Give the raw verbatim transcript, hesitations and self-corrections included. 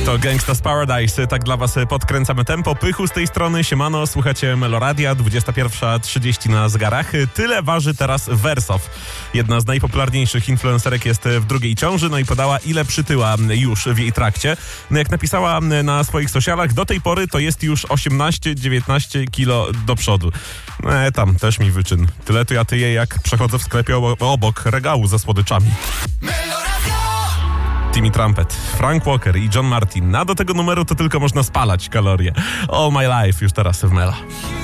To Gangsta's Paradise, tak dla was podkręcamy tempo. Pychu z tej strony, siemano, słuchacie Meloradia, dwudziesta pierwsza trzydzieści na zegarach. Tyle waży teraz Wersow. Jedna z najpopularniejszych influencerek jest w drugiej ciąży, no i podała, ile przytyła już w jej trakcie. No jak napisała na swoich socialach, do tej pory to jest już osiemnaście dziewiętnaście kilo do przodu. E, tam też mi wyczyn. Tyle to ja tyję, jak przechodzę w sklepie obok regału ze słodyczami. Timmy Trumpet, Frank Walker i John Martin. A do tego numeru to tylko można spalać kalorie. All My Life już teraz w Mela.